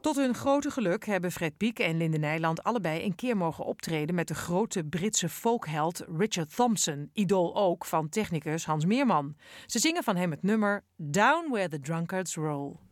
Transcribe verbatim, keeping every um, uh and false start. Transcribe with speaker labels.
Speaker 1: Tot hun grote geluk hebben Fred Piek en Linde Nijland allebei een keer mogen optreden met de grote Britse folkheld Richard Thompson, idool ook van technicus Hans Meerman. Ze zingen van hem het nummer Down Where the Drunkards Roll.